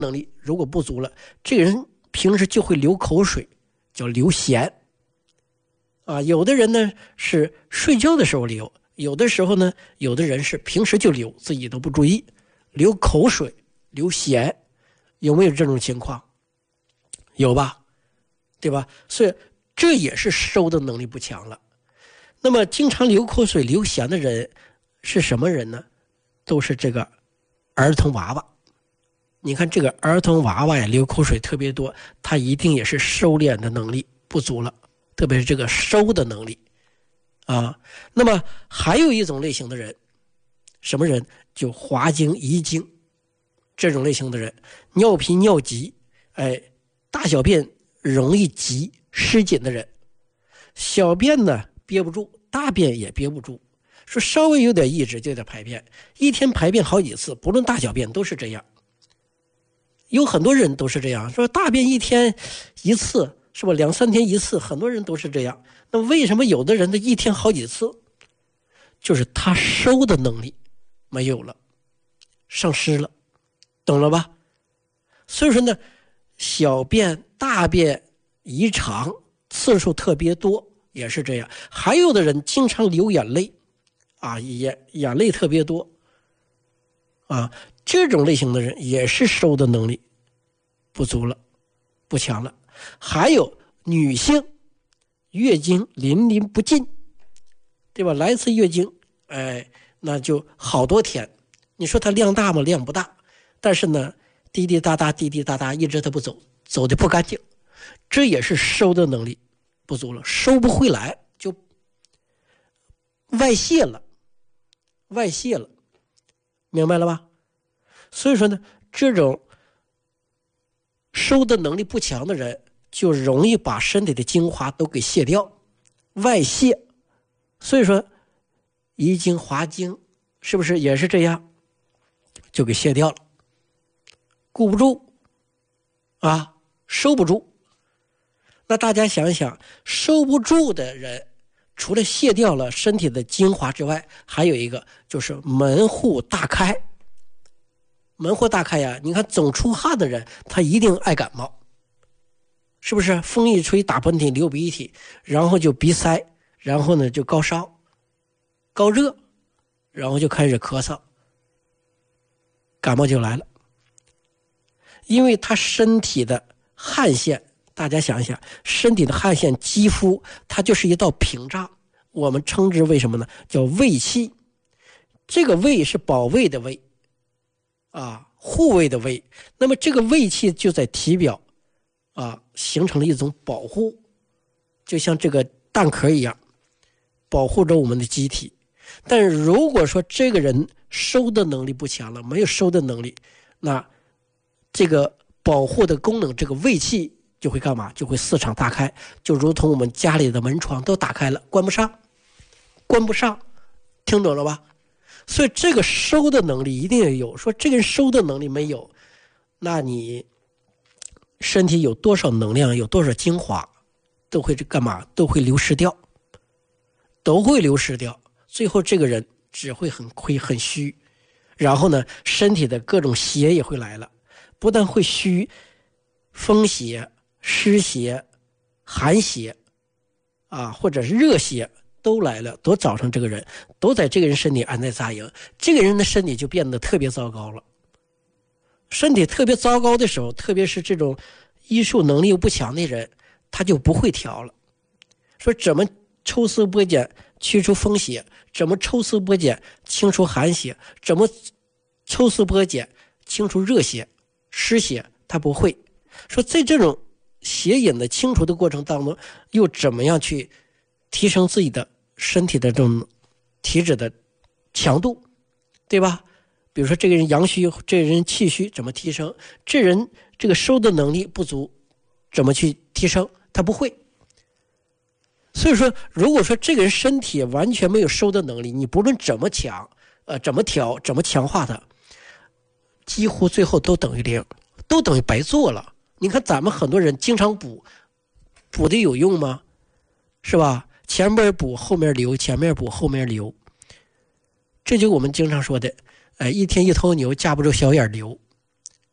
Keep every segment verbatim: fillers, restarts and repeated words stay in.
能力如果不足了，这个人平时就会流口水，叫流涎啊。有的人呢是睡觉的时候流，有的时候呢，有的人是平时就流，自己都不注意，流口水、流涎，有没有这种情况？有吧，对吧？所以这也是收的能力不强了。那么经常流口水、流涎的人是什么人呢？都是这个儿童娃娃。你看这个儿童娃娃呀，流口水特别多，他一定也是收敛的能力不足了，特别是这个收的能力啊。那么还有一种类型的人，什么人？就滑精、遗精这种类型的人，尿频尿急，哎，大小便容易急失紧的人，小便呢憋不住，大便也憋不住，说稍微有点意志就得排便，一天排便好几次，不论大小便都是这样。有很多人都是这样，说大便一天一次，是吧？两三天一次，很多人都是这样。那为什么有的人的一天好几次？就是他收的能力没有了，丧失了，懂了吧？所以说呢，小便、大便异常次数特别多，也是这样。还有的人经常流眼泪，啊，眼眼泪特别多，啊。这种类型的人也是收的能力不足了，不强了。还有女性月经淋淋不尽，对吧？来一次月经，哎，那就好多天。你说它量大吗？量不大，但是呢，滴滴答答，滴滴答答，一直它不走，走的不干净，这也是收的能力不足了，收不回来，就外泄了，外泄了，明白了吧？所以说呢，这种收的能力不强的人，就容易把身体的精华都给泄掉，外泄。所以说遗精、滑精是不是也是这样，就给泄掉了，顾不住啊，收不住。那大家想一想，收不住的人，除了泄掉了身体的精华之外，还有一个就是门户大开。门户大开呀，你看总出汗的人，他一定爱感冒，是不是？风一吹打喷嚏流鼻涕，然后就鼻塞，然后呢就高烧高热，然后就开始咳嗽，感冒就来了。因为他身体的汗腺，大家想一想，身体的汗腺肌肤它就是一道屏障，我们称之为什么呢？叫卫气。这个卫是保卫的卫啊，护卫的卫。那么这个卫气就在体表啊，形成了一种保护，就像这个蛋壳一样，保护着我们的机体。但是如果说这个人收的能力不强了，没有收的能力，那这个保护的功能，这个卫气就会干嘛？就会四敞大开，就如同我们家里的门窗都打开了，关不上，关不上，听懂了吧？所以这个收的能力一定要有。说这个人收的能力没有，那你身体有多少能量，有多少精华，都会干嘛？都会流失掉，都会流失掉。最后这个人只会很亏很虚，然后呢，身体的各种邪也会来了，不但会虚，风邪、湿邪、寒邪啊，或者是热邪都来了，都找上这个人，都在这个人身体安在扎营，这个人的身体就变得特别糟糕了。身体特别糟糕的时候，特别是这种医术能力又不强的人，他就不会调了。说怎么抽丝剥茧去除风邪，怎么抽丝剥茧清除寒邪，怎么抽丝剥茧清除热邪、湿邪，他不会。说在这种邪引的清除的过程当中，又怎么样去提升自己的身体的这种体质的强度，对吧？比如说这个人阳虚，这个人气虚，怎么提升？这人这个收的能力不足，怎么去提升？他不会。所以说，如果说这个人身体完全没有收的能力，你不论怎么强，呃，怎么调，怎么强化它，几乎最后都等于零，都等于白做了。你看咱们很多人经常补，补的有用吗？是吧？前面补后面流，前面补后面流，这就我们经常说的，呃，一天一头牛架不住小眼流，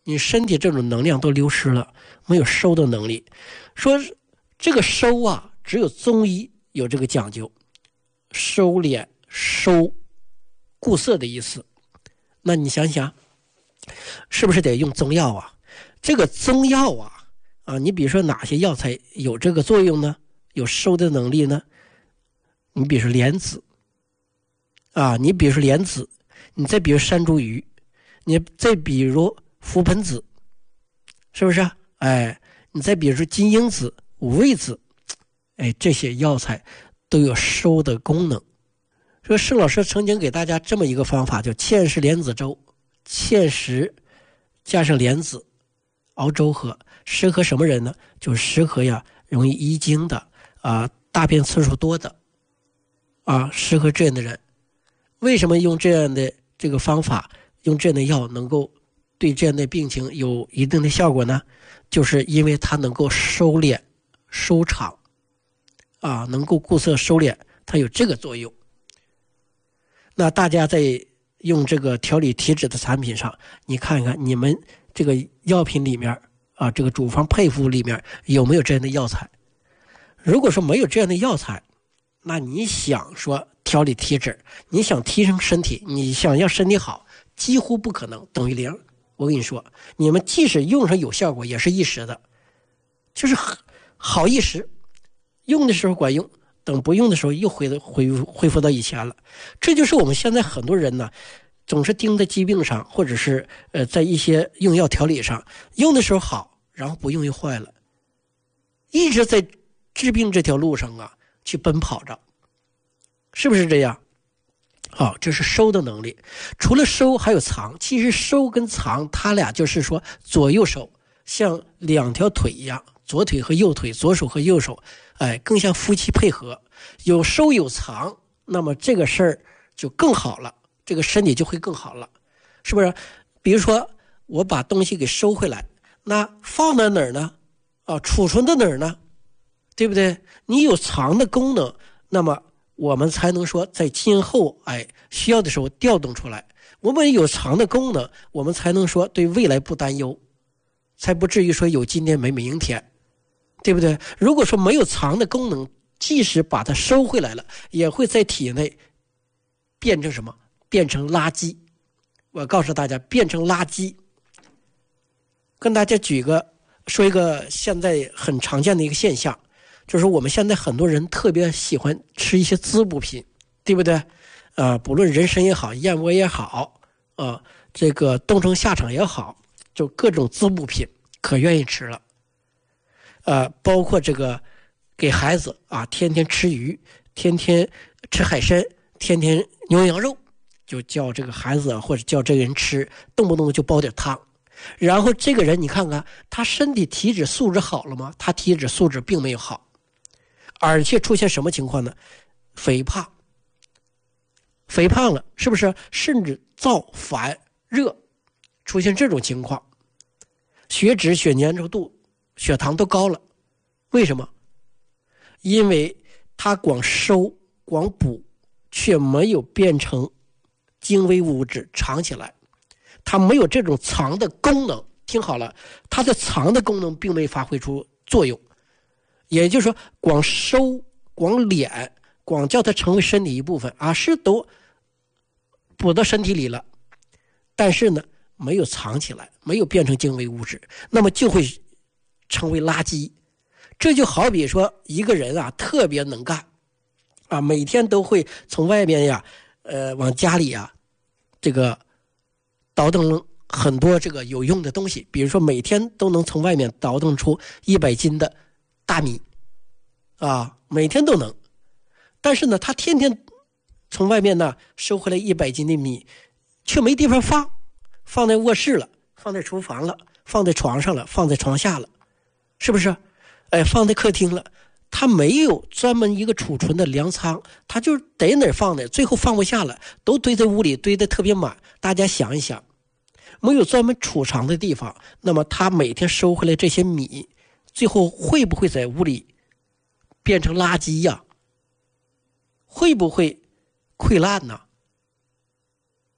你身体这种能量都流失了，没有收的能力。说这个收啊，只有中医有这个讲究，收敛、收、固涩的意思。那你想想，是不是得用中药啊？这个中药啊，啊，你比如说哪些药材有这个作用呢？有收的能力呢？你比如说莲子，啊，你比如说莲子，你再比如山茱萸，你再比如覆盆子，是不是啊？哎，你再比如说金樱子、五味子，哎，这些药材都有收的功能。说盛老师曾经给大家这么一个方法，叫芡实莲子粥，芡实加上莲子熬粥喝，适合什么人呢？就适合呀容易遗精的啊，大便次数多的啊，适合这样的人。为什么用这样的这个方法，用这样的药能够对这样的病情有一定的效果呢？就是因为它能够收敛、收场啊，能够固涩收敛，它有这个作用。那大家在用这个调理体质的产品上，你看看你们这个药品里面啊，这个处方配方里面有没有这样的药材？如果说没有这样的药材，那你想说调理体质，你想提升身体，你想要身体好，几乎不可能，等于零。我跟你说，你们即使用上有效果，也是一时的，就是好一时，用的时候管用，等不用的时候又回回恢复到以前了。这就是我们现在很多人呢，总是盯在疾病上，或者是呃在一些用药调理上，用的时候好，然后不用又坏了，一直在治病这条路上啊去奔跑着，是不是这样？好、哦，这是收的能力。除了收还有藏，其实收跟藏它俩就是说左右手像两条腿一样，左腿和右腿，左手和右手，哎，更像夫妻配合，有收有藏，那么这个事儿就更好了，这个身体就会更好了，是不是？比如说我把东西给收回来，那放在哪儿呢？啊，储存在哪儿呢？对不对？你有藏的功能，那么我们才能说在今后哎需要的时候调动出来。我们有藏的功能，我们才能说对未来不担忧，才不至于说有今天没明天，对不对？如果说没有藏的功能，即使把它收回来了，也会在体内变成什么？变成垃圾。我告诉大家，变成垃圾。跟大家举个说一个现在很常见的一个现象，就是我们现在很多人特别喜欢吃一些滋补品，对不对？呃，不论人参也好，燕窝也好，啊、呃，这个冬虫夏草也好，就各种滋补品可愿意吃了。呃，包括这个给孩子啊，天天吃鱼，天天吃海参，天天牛羊肉，就叫这个孩子或者叫这个人吃，动不动就煲点汤。然后这个人你看看他身体体质素质好了吗？他体质素质并没有好，而且出现什么情况呢？肥胖，肥胖了，是不是？甚至燥烦热，出现这种情况，血脂、血粘稠度、血糖都高了。为什么？因为他光收光补，却没有变成精微物质藏起来，它没有这种藏的功能。听好了，它的藏的功能并没发挥出作用，也就是说光收光敛光叫它成为身体一部分啊，是都补到身体里了，但是呢没有藏起来，没有变成精微物质，那么就会成为垃圾。这就好比说一个人啊特别能干啊，每天都会从外面呀呃往家里呀这个倒腾很多这个有用的东西，比如说每天都能从外面倒腾出一百斤的大米啊，每天都能。但是呢他天天从外面呢收回来一百斤的米，却没地方放，放在卧室了，放在厨房了，放在床上了，放在床下了，是不是？哎，放在客厅了，他没有专门一个储存的粮仓，他就得哪儿放哪儿，最后放不下了，都堆在屋里，堆得特别满。大家想一想，没有专门储藏的地方，那么他每天收回来这些米，最后会不会在屋里变成垃圾呀？会不会溃烂呢？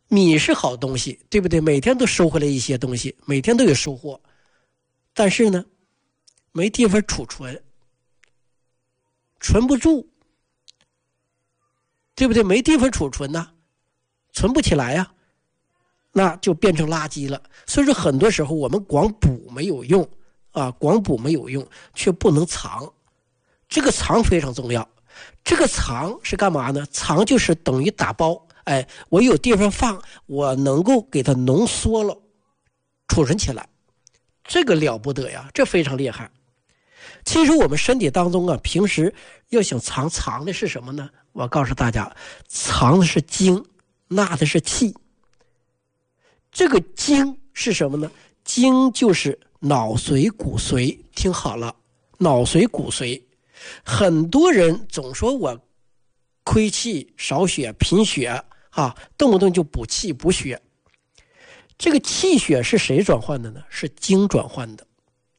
米是好东西，对不对？每天都收回来一些东西，每天都有收获，但是呢，没地方储存，存不住，对不对？没地方储存呢，存不起来呀、啊，那就变成垃圾了。所以说，很多时候我们光补没有用啊，光补没有用，却不能藏。这个藏非常重要。这个藏是干嘛呢？藏就是等于打包。哎，我有地方放，我能够给它浓缩了，储存起来，这个了不得呀，这非常厉害。其实我们身体当中啊，平时要想藏，藏的是什么呢？我告诉大家，藏的是精，纳的是气。这个精是什么呢？精就是脑髓骨髓，听好了，脑髓骨髓。很多人总说我亏气少血贫血啊，动不动就补气补血。这个气血是谁转换的呢？是精转换的。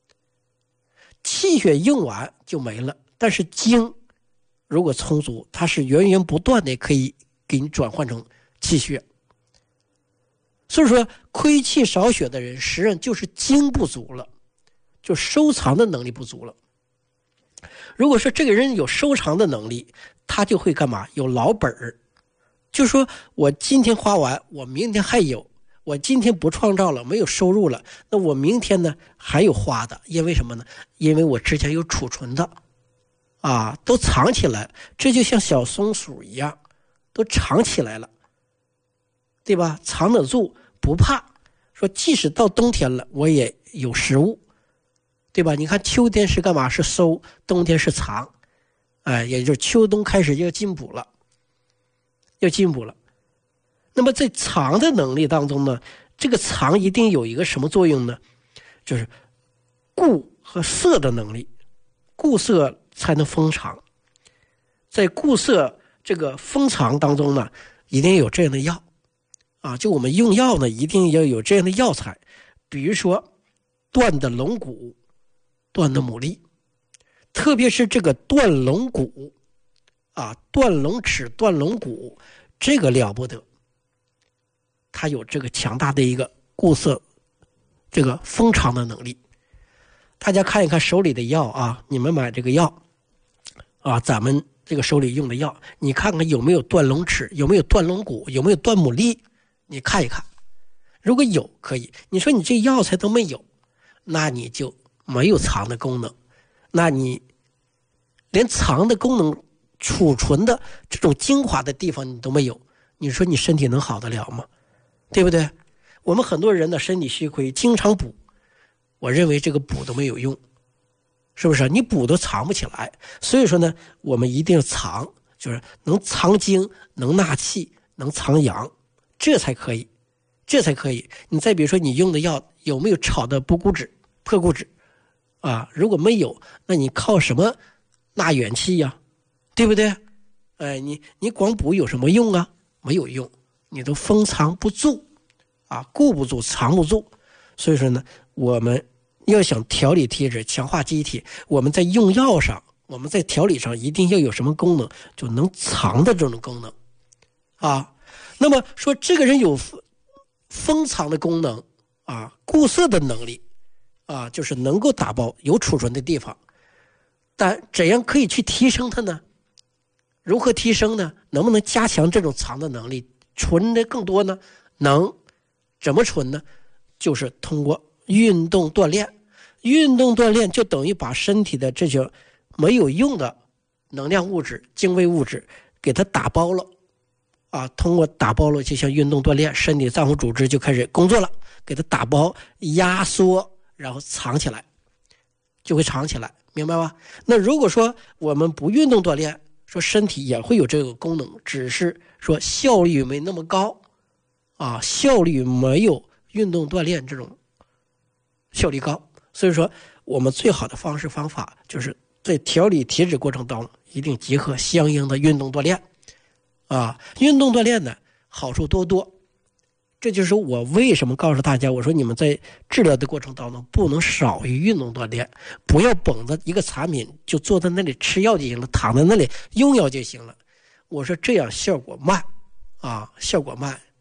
气血用完就没了，但是精如果充足，它是源源不断的可以给你转换成气血。所以说亏气少血的人实际上就是精不足了，就收藏的能力不足了。如果说这个人有收藏的能力，他就会干嘛？有老本儿，就是说我今天花完，我明天还有，我今天不创造了，没有收入了，那我明天呢还有花的，因为什么呢？因为我之前有储存的啊，都藏起来，这就像小松鼠一样，都藏起来了，对吧？藏得住，不怕说即使到冬天了，我也有食物，对吧？你看秋天是干嘛？是收，冬天是藏，哎，也就是秋冬开始要进补了，要进补了。那么在藏的能力当中呢，这个藏一定有一个什么作用呢？就是固和摄的能力，固摄才能封藏。在固摄这个封藏当中呢，一定有这样的药啊，就我们用药呢，一定要有这样的药材，比如说断的龙骨、断的牡蛎，特别是这个断龙骨啊，断龙齿、断龙骨，这个了不得，它有这个强大的一个固摄、这个封藏的能力。大家看一看手里的药啊，你们买这个药啊，咱们这个手里用的药，你看看有没有断龙齿，有没有断龙骨，有没有断牡蛎，你看一看。如果有可以，你说你这药材都没有，那你就没有藏的功能，那你连藏的功能、储存的这种精华的地方你都没有，你说你身体能好得了吗？对不对？我们很多人的身体虚亏，经常补，我认为这个补都没有用，是不是？你补都藏不起来。所以说呢，我们一定要藏，就是能藏精，能纳气，能藏阳，这才可以，这才可以。你再比如说你用的药有没有炒的不固脂、破固脂啊？如果没有，那你靠什么纳元气呀？对不对？哎，你你光补有什么用啊？没有用，你都封藏不住啊，固不住，藏不住。所以说呢，我们要想调理体质、强化机体，我们在用药上，我们在调理上一定要有什么功能，就能藏的这种功能啊。那么说这个人有封藏的功能啊，固摄的能力啊，就是能够打包有储存的地方，但怎样可以去提升它呢？如何提升呢？能不能加强这种藏的能力，存的更多呢？能。怎么存呢？就是通过运动锻炼。运动锻炼就等于把身体的这些没有用的能量物质、精微物质给它打包了啊！通过打包了，就像运动锻炼，身体脏腑组织就开始工作了，给它打包、压缩，然后藏起来，就会藏起来，明白吧？那如果说我们不运动锻炼，说身体也会有这个功能，只是说效率没那么高啊，效率没有运动锻炼这种效率高。所以说我们最好的方式方法就是在调理体质过程当中一定结合相应的运动锻炼啊，运动锻炼呢好处多多。这就是我为什么告诉大家，我说你们在治疗的过程当中不能少于运动锻炼，不要捧着一个产品就坐在那里吃药就行了，躺在那里用药就行了。我说这样效果慢啊，效果慢，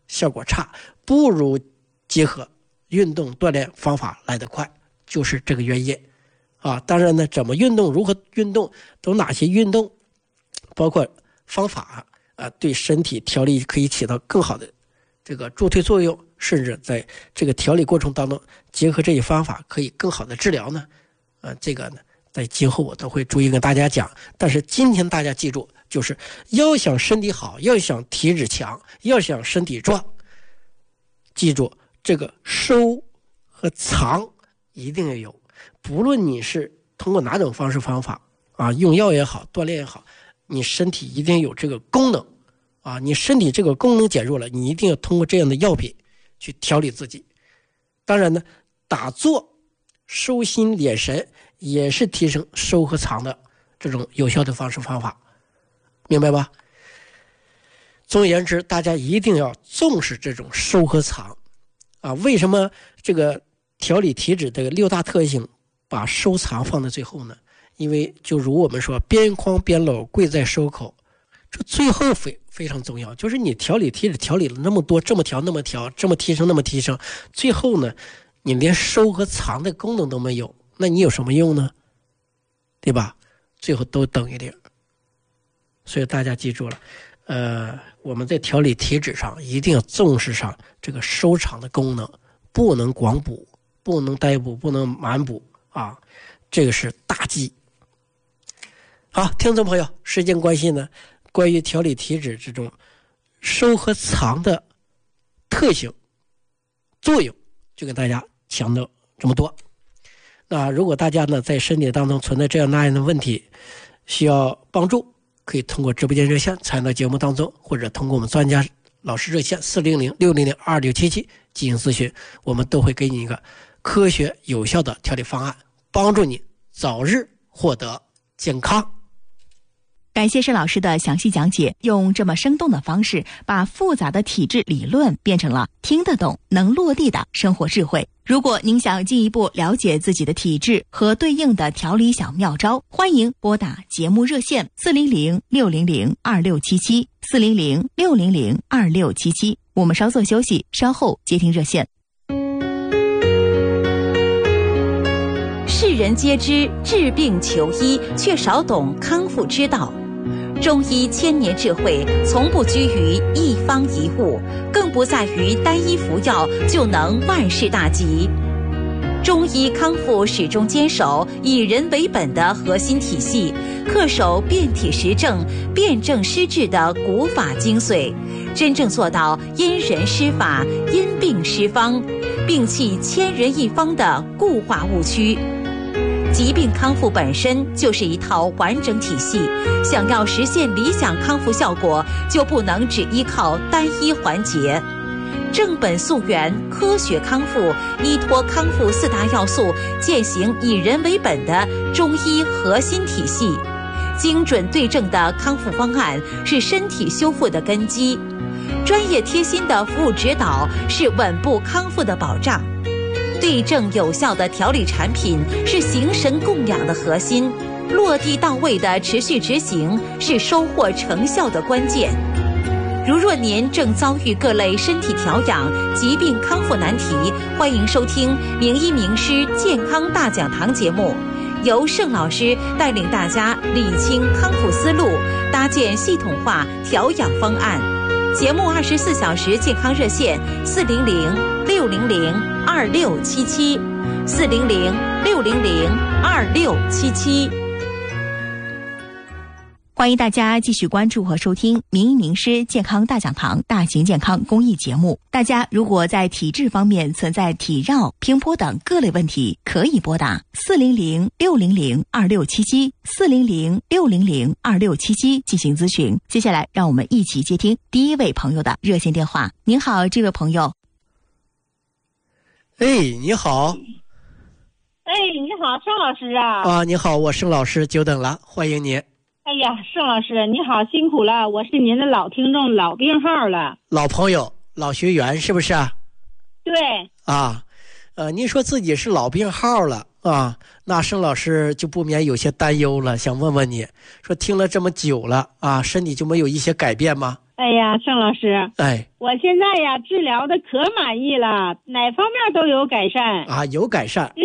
效果差，不如结合运动锻炼方法来得快，就是这个原因啊。当然呢，怎么运动，如何运动，都哪些运动，包括方法啊，对身体调理可以起到更好的这个助推作用，甚至在这个调理过程当中结合这些方法可以更好的治疗呢。呃，这个呢，在今后我都会逐一跟大家讲。但是今天大家记住，就是要想身体好，要想体质强，要想身体壮，记住这个收和藏一定要有。不论你是通过哪种方式方法啊，用药也好，锻炼也好，你身体一定有这个功能啊。你身体这个功能减弱了，你一定要通过这样的药品去调理自己。当然呢，打坐收心敛神也是提升收和藏的这种有效的方式方法，明白吧？总而言之，大家一定要重视这种收和藏啊。为什么这个调理体质的六大特性把收藏放在最后呢？因为就如我们说，边框边篓贵在收口，这最后非非常重要。就是你调理体质调理了那么多，这么调那么调，这么提升那么提升，最后呢，你连收和藏的功能都没有，那你有什么用呢？对吧？最后都等于零。所以大家记住了，呃，我们在调理体质上一定要重视上这个收藏的功能，不能光补，不能呆补，不能满补啊，这个是大忌。好，听众朋友，时间关系呢，关于调理体质这种收和藏的特性、作用，就跟大家讲到这么多。那如果大家呢在身体当中存在这样那样的问题，需要帮助，可以通过直播间热线参与到节目当中，或者通过我们专家老师热线四零零六零零二六七七进行咨询，我们都会给你一个科学有效的调理方案，帮助你早日获得健康。 感谢沈老师的详细讲解，用这么生动的方式把复杂的体质理论变成了听得懂、能落地的生活智慧。如果您想进一步了解自己的体质和对应的调理小妙招，欢迎拨打节目热线四零零六零零二六七七 四零零六零零二六七七。我们稍作休息，稍后接听热线。 世人皆知治病求医，却少懂康复之道。中医千年智慧，从不拘于一方一物，更不在于单一服药就能万事大吉。中医康复始终坚守以人为本的核心体系，恪守辨体实证、辨证施治的古法精髓，真正做到因人施法、因病施方，摒弃千人一方的固化误区。疾病康复本身就是一套完整体系，想要实现理想康复效果，就不能只依靠单一环节。正本溯源，科学康复，依托康复四大要素，践行以人为本的中医核心体系。精准对症的康复方案是身体修复的根基，专业贴心的服务指导是稳步康复的保障。对症有效的调理产品是形神供养的核心，落地到位的持续执行是收获成效的关键。如若您正遭遇各类身体调养、疾病康复难题，欢迎收听名医名师健康大讲堂节目，由盛老师带领大家理清康复思路，搭建系统化调养方案。节目二十四小时健康热线四零零六零零二六七七，四零零六零零二六七七。 欢迎大家继续关注和收听名医名师健康大讲堂大型健康公益节目。大家如果在体质方面存在体绕、平坡等各类问题，可以拨打四零零六零零二六七七 四零零六零零二六七七进行咨询。接下来让我们一起接听第一位朋友的热线电话。您好，这位朋友。 哎，你好。 哎，你好，盛老师啊。 啊，你好，我盛老师，久等了，欢迎您。 哎呀，盛老师你好，辛苦了，我是您的老听众、老病号了。 老朋友、老学员是不是啊？ 对。 啊，呃，您说自己是老病号了啊，那盛老师就不免有些担忧了，想问问你，说听了这么久了啊，身体就没有一些改变吗？ 哎呀，盛老师， 哎， 我现在呀治疗的可满意了，哪方面都有改善。 啊，有改善。 嗯，